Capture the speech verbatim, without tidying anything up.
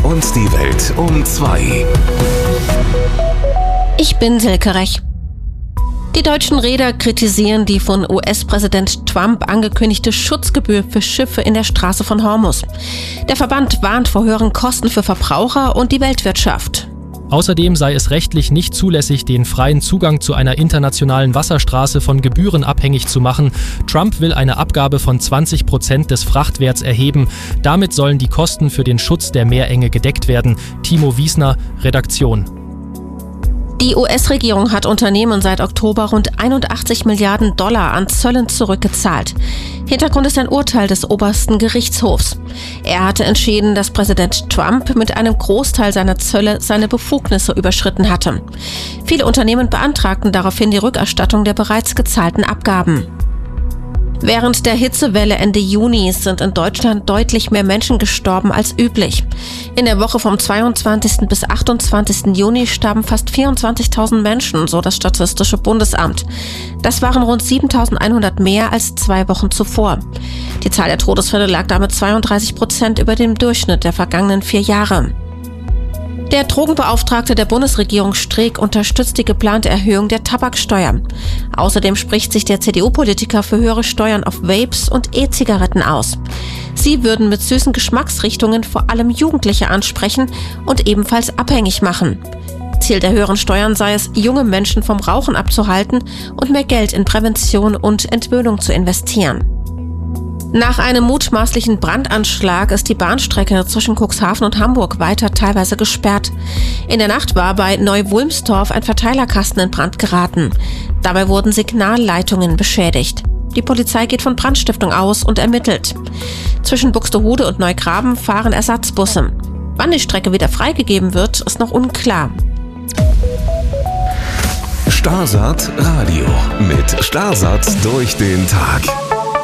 und die Welt um zwei. Ich bin Silke Rech. Die deutschen Reeder kritisieren die von U S-Präsident Trump angekündigte Schutzgebühr für Schiffe in der Straße von Hormuz. Der Verband warnt vor höheren Kosten für Verbraucher und die Weltwirtschaft. Außerdem sei es rechtlich nicht zulässig, den freien Zugang zu einer internationalen Wasserstraße von Gebühren abhängig zu machen. Trump will eine Abgabe von zwanzig Prozent des Frachtwerts erheben. Damit sollen die Kosten für den Schutz der Meerenge gedeckt werden. Timo Wiesner, Redaktion. Die U S-Regierung hat Unternehmen seit Oktober rund einundachtzig Milliarden Dollar an Zöllen zurückgezahlt. Hintergrund ist ein Urteil des obersten Gerichtshofs. Er hatte entschieden, dass Präsident Trump mit einem Großteil seiner Zölle seine Befugnisse überschritten hatte. Viele Unternehmen beantragten daraufhin die Rückerstattung der bereits gezahlten Abgaben. Während der Hitzewelle Ende Juni sind in Deutschland deutlich mehr Menschen gestorben als üblich. In der Woche vom zweiundzwanzigsten bis achtundzwanzigsten Juni starben fast vierundzwanzigtausend Menschen, so das Statistische Bundesamt. Das waren rund siebentausendeinhundert mehr als zwei Wochen zuvor. Die Zahl der Todesfälle lag damit zweiunddreißig Prozent über dem Durchschnitt der vergangenen vier Jahre. Der Drogenbeauftragte der Bundesregierung Streeck unterstützt die geplante Erhöhung der Tabaksteuer. Außerdem spricht sich der C D U-Politiker für höhere Steuern auf Vapes und E-Zigaretten aus. Sie würden mit süßen Geschmacksrichtungen vor allem Jugendliche ansprechen und ebenfalls abhängig machen. Ziel der höheren Steuern sei es, junge Menschen vom Rauchen abzuhalten und mehr Geld in Prävention und Entwöhnung zu investieren. Nach einem mutmaßlichen Brandanschlag ist die Bahnstrecke zwischen Cuxhaven und Hamburg weiter teilweise gesperrt. In der Nacht war bei Neu-Wulmstorf ein Verteilerkasten in Brand geraten. Dabei wurden Signalleitungen beschädigt. Die Polizei geht von Brandstiftung aus und ermittelt. Zwischen Buxtehude und Neugraben fahren Ersatzbusse. Wann die Strecke wieder freigegeben wird, ist noch unklar. Starsat Radio mit Starsat durch den Tag.